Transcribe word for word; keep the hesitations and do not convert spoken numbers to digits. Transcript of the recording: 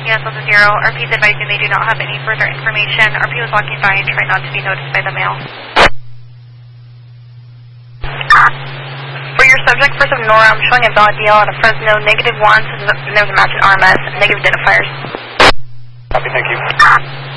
U S also zero. R P is advising they do not have any further information. R P was walking by and tried not to be noticed by the male. For your subject, first of Nora, I'm showing a valid deal on a Fresno negative one, so there's a match in R M S, negative identifiers. Copy, thank you.